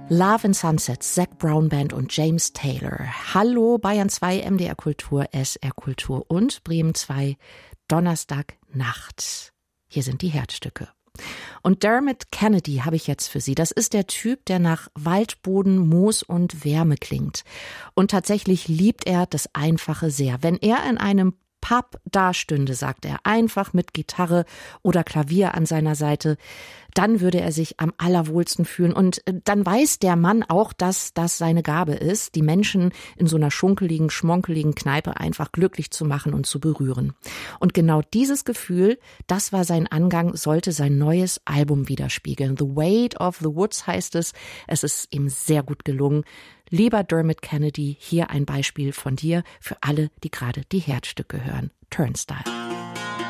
Love and Sunsets, Zac Brown Band und James Taylor. Hallo Bayern 2, MDR Kultur, SR Kultur und Bremen 2, Donnerstagnacht. Hier sind die Herzstücke. Und Dermot Kennedy habe ich jetzt für Sie. Das ist der Typ, der nach Waldboden, Moos und Wärme klingt. Und tatsächlich liebt er das Einfache sehr. Wenn er in einem Pub dastünde, sagt er, einfach mit Gitarre oder Klavier an seiner Seite, dann würde er sich am allerwohlsten fühlen. Und dann weiß der Mann auch, dass das seine Gabe ist, die Menschen in so einer schunkeligen, schmonkeligen Kneipe einfach glücklich zu machen und zu berühren. Und genau dieses Gefühl, das war sein Angang, sollte sein neues Album widerspiegeln. The Weight of the Woods heißt es. Es ist ihm sehr gut gelungen. Lieber Dermot Kennedy, hier ein Beispiel von dir für alle, die gerade die Herzstücke hören. Turnstile.